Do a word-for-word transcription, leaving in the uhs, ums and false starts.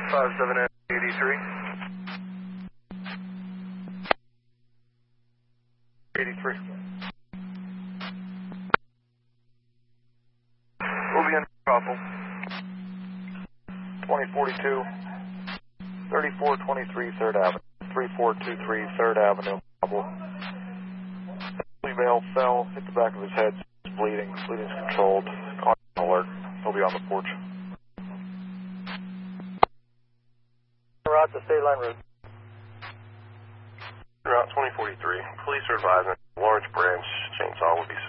five seven eighty-three. eighty-three. We'll be in Coppell. twenty forty-two, thirty-four twenty-three third Avenue. three four two three third Avenue, Coppell. Male fell, hit the back of his head, he's bleeding, bleeding's controlled, constant alert, he'll be on the porch. Route to State Line Road. Route twenty forty-three, police are advising a large branch chainsaw will be